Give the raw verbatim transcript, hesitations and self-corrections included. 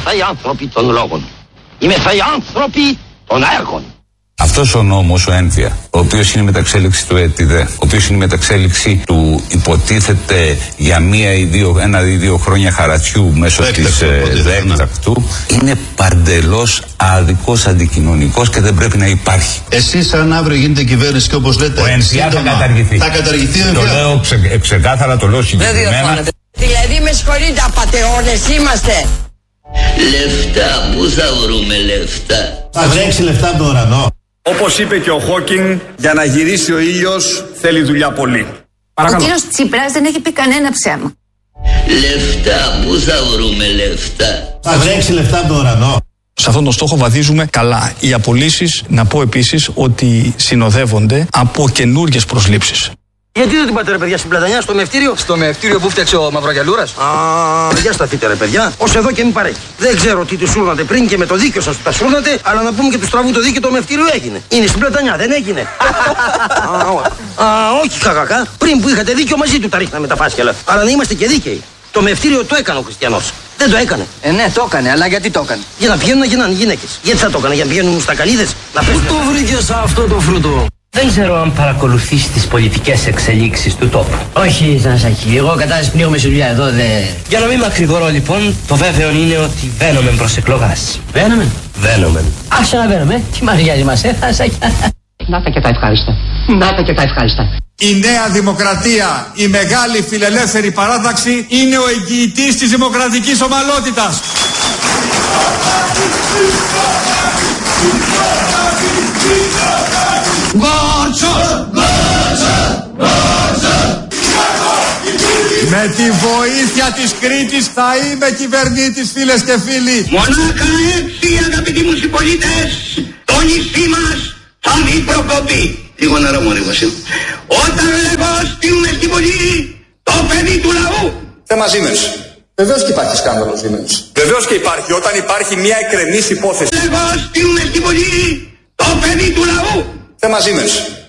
οι άνθρωποι των λόγων. Είμεθα οι άνθρωποι των έργων. Αυτός ο νόμος, ο ένφια, ο οποίος είναι η μεταξέλιξη του ΕΤΙΔΕ, ο οποίος είναι η μεταξέλιξη του υποτίθεται για μία ή δύο, ένα ή δύο χρόνια χαρατσιού μέσω της έκτακτου, είναι παντελώς άδικος, αντικοινωνικός και δεν πρέπει να υπάρχει. Εσείς αν αύριο γίνεται κυβέρνηση και όπως λέτε, ο ένφια θα καταργηθεί. Θα καταργηθεί ο Το λέω ξε, ξεκάθαρα, το λέω συγκεκριμένα. Δηλαδή με συγχωρείτε, απατεώνες είμαστε. Λεφτά, πού θα βρούμε λεφτά? Θα βρέξει λεφτά από τον ουρανό. Όπως είπε και ο Χόκινγκ, για να γυρίσει ο ήλιος θέλει δουλειά πολύ. Παρακαλώ. Ο κύριος Τσίπρας δεν έχει πει κανένα ψέμα. Λεφτά, πού θα βρούμε λεφτά? Θα βρέξει λεφτά από τον ουρανό. Σε αυτόν τον στόχο βαδίζουμε καλά. Οι απολύσεις, να πω επίσης, ότι συνοδεύονται από καινούργιες προσλήψεις. Γιατί δεν την πάτε ρε παιδιά στην Πλατανιά, στο μευτήριο? Στο μευτήριο που φτιάξε ο Μαυρογιαλούρας. Α, για σταθείτε ρε παιδιά. Ως εδώ και μην παρέχει. Δεν ξέρω τι του σούρνατε πριν και με το δίκιο σας που τα σούρνατε, αλλά να πούμε και του στραβού το δίκιο, το μευτήριο έγινε. Είναι στην Πλατανιά, δεν έγινε? Α, όχι κακακά. Πριν που είχατε δίκιο μαζί του τα ρίχναμε τα φάσκελα. Αλλά να είμαστε και δίκαιοι. Το μευτήριο το έκανε ο Χριστιανός. Δεν το έκανε. Ε, ναι, το έκανε, αλλά γιατί το έκανε? Για να πηγαίνουν να γίνανε γυναίκες. Γιατί θα το έκανε, για να πηγαίνουν στα καλίδες? Να πού το βρήκες αυτό το φρούτο? Δεν ξέρω αν παρακολουθείς τις πολιτικές εξελίξεις του τόπου. Όχι, Θανασάκη. Εγώ κατάσταση πνίγομαι σε δουλειά εδώ, δε... Για να μην μακρηγορώ λοιπόν, το βέβαιο είναι ότι βαίνομεν προς εκλογάς. Βαίνομεν? Βαίνομεν. Άχσα να βαίνομεν. Τι μας νοιάζει μας, ε, Θανασάκη. Να τα και τα ευχάριστα. Να τα και τα ευχάριστα. Η Νέα Δημοκρατία, η μεγάλη φιλελεύθερη παράταξη, είναι ο εγγυητής της δημοκρατικής ομαλότητας. Με τη βοήθεια της Κρήτης θα είμαι κυβερνήτης, φίλες και φίλοι. Μονάχα έτσι, αγαπητοί μου συμπολίτες, το νησί μας θα μην προκοπεί. Λίγο νερό μωρή Βασίλ. Όταν λέγω στείλουμε στην πολύ το παιδί του λαού. Θέμα Siemens. Βεβαίως και υπάρχει σκάνδαλο Siemens. Βεβαίως και υπάρχει όταν υπάρχει μια εκκρεμής υπόθεση. Λέγω στείλουμε στην πολύ το παιδί του λαού. Θέμα Siemens.